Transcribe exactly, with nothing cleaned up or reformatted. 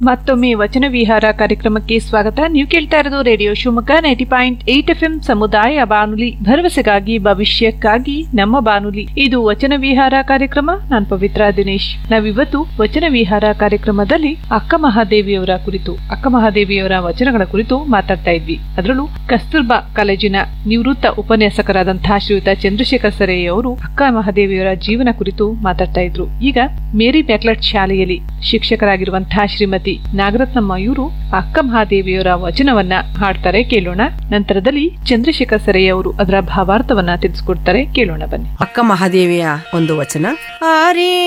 ಮತ್ತೊಮ್ಮೆ ವಚನ ವಿಹಾರ ಕಾರ್ಯಕ್ರಮಕ್ಕೆ ಸ್ವಾಗತ. ನೀವು ಕೇಳ್ತಾ ಇರೋದು radio Shivamogga ninety point eight F M ಸಮುದಾಯ ಬಾನುಲಿ, ಭರವಸೆಗಾಗಿ ಭವಿಷ್ಯಕ್ಕಾಗಿ ನಮ್ಮ ಬಾನುಲಿ. ಇದು ವಚನ ವಿಹಾರ ಕಾರ್ಯಕ್ರಮ. ನಾನ್ ಪವಿತ್ರ ದಿನೇಶ್. ನಾವಿವತ್ತು ವಚನ ವಿಹಾರ ಕಾರ್ಯಕ್ರಮದಲ್ಲಿ ಅಕ್ಕ ಮಹಾದೇವಿಯವರ ಕುರಿತು, ಅಕ್ಕ ಮಹಾದೇವಿಯವರ ವಚನಗಳ ಕುರಿತು ಮಾತಾಡ್ತಾ ಇದ್ವಿ. ಅದರಲ್ಲೂ ಕಸ್ತೂರ್ಬಾ ಕಾಲೇಜಿನ ನಿವೃತ್ತ ಉಪನ್ಯಾಸಕರಾದಂತಹ ಶ್ರೀಯುತ ಚಂದ್ರಶೇಖರ್ ಸರಯ್ಯ ಅವರು ಅಕ್ಕ ಮಹಾದೇವಿಯವರ ಜೀವನ ಕುರಿತು ಮಾತಾಡ್ತಾ ಇದ್ರು. ಈಗ ಮೇರಿ ಮ್ಯಾಕ್ಲೆಟ್ ಶಾಲೆಯಲ್ಲಿ ಶಿಕ್ಷಕರಾಗಿರುವಂತಹ ಶ್ರೀಮತಿ ನಾಗರತ್ನಮ್ಮ ಇವರು ಅಕ್ಕ ಮಹಾದೇವಿಯವರ ವಚನವನ್ನ ಹಾಡ್ತಾರೆ, ಕೇಳೋಣ. ನಂತರದಲ್ಲಿ ಚಂದ್ರಶೇಖರ್ ಸರಯ್ಯ ಅವರು ಅದರ ಭಾವಾರ್ಥವನ್ನ ತಿಳಿಸ್ಕೊಡ್ತಾರೆ, ಕೇಳೋಣ ಬನ್ನಿ. ಅಕ್ಕ ಮಹಾದೇವಿಯ ಒಂದು ವಚನ. ಆರೇ